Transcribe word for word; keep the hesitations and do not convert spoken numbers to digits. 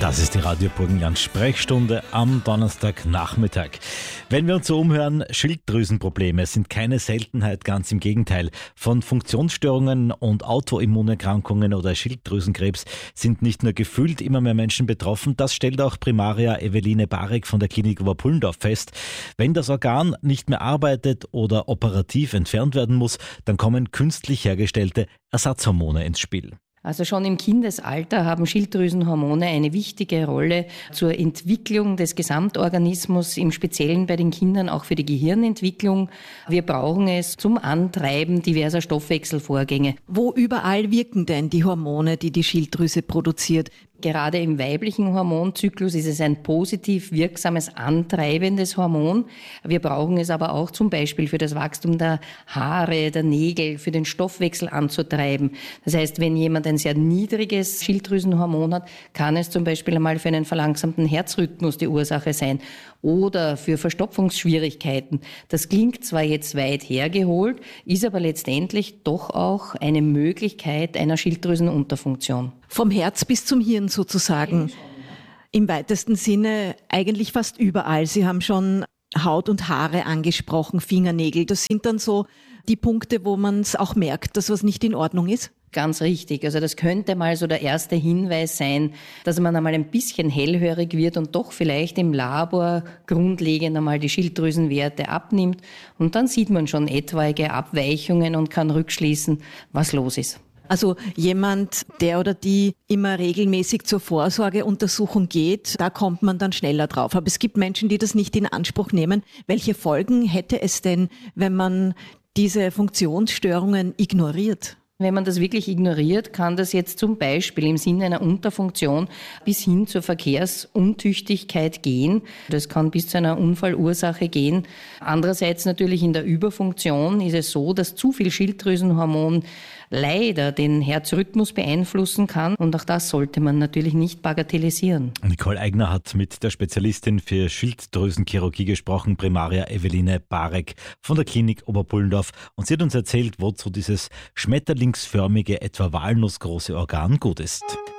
Das ist die Radio Burgenland Sprechstunde am Donnerstagnachmittag. Wenn wir uns so umhören, Schilddrüsenprobleme sind keine Seltenheit, ganz im Gegenteil. Von Funktionsstörungen und Autoimmunerkrankungen oder Schilddrüsenkrebs sind nicht nur gefühlt immer mehr Menschen betroffen, das stellt auch Primaria Eveline Barek von der Klinik Oberpullendorf fest. Wenn das Organ nicht mehr arbeitet oder operativ entfernt werden muss, dann kommen künstlich hergestellte Ersatzhormone ins Spiel. Also schon im Kindesalter haben Schilddrüsenhormone eine wichtige Rolle zur Entwicklung des Gesamtorganismus, im Speziellen bei den Kindern auch für die Gehirnentwicklung. Wir brauchen es zum Antreiben diverser Stoffwechselvorgänge. Wo überall wirken denn die Hormone, die die Schilddrüse produziert? Gerade im weiblichen Hormonzyklus ist es ein positiv wirksames, antreibendes Hormon. Wir brauchen es aber auch zum Beispiel für das Wachstum der Haare, der Nägel, für den Stoffwechsel anzutreiben. Das heißt, wenn jemand ein sehr niedriges Schilddrüsenhormon hat, kann es zum Beispiel einmal für einen verlangsamten Herzrhythmus die Ursache sein oder für Verstopfungsschwierigkeiten. Das klingt zwar jetzt weit hergeholt, ist aber letztendlich doch auch eine Möglichkeit einer Schilddrüsenunterfunktion. Vom Herz bis zum Hirn sozusagen. Im weitesten Sinne eigentlich fast überall. Sie haben schon Haut und Haare angesprochen, Fingernägel. Das sind dann so die Punkte, wo man es auch merkt, dass was nicht in Ordnung ist. Ganz richtig. Also das könnte mal so der erste Hinweis sein, dass man einmal ein bisschen hellhörig wird und doch vielleicht im Labor grundlegend einmal die Schilddrüsenwerte abnimmt. Und dann sieht man schon etwaige Abweichungen und kann rückschließen, was los ist. Also jemand, der oder die immer regelmäßig zur Vorsorgeuntersuchung geht, da kommt man dann schneller drauf. Aber es gibt Menschen, die das nicht in Anspruch nehmen. Welche Folgen hätte es denn, wenn man diese Funktionsstörungen ignoriert? Wenn man das wirklich ignoriert, kann das jetzt zum Beispiel im Sinne einer Unterfunktion bis hin zur Verkehrsuntüchtigkeit gehen. Das kann bis zu einer Unfallursache gehen. Andererseits natürlich in der Überfunktion ist es so, dass zu viel Schilddrüsenhormon leider den Herzrhythmus beeinflussen kann. Und auch das sollte man natürlich nicht bagatellisieren. Nicole Eigner hat mit der Spezialistin für Schilddrüsenchirurgie gesprochen, Primaria Eveline Barek von der Klinik Oberpullendorf. Und sie hat uns erzählt, wozu dieses schmetterlingsförmige, etwa walnussgroße Organ gut ist.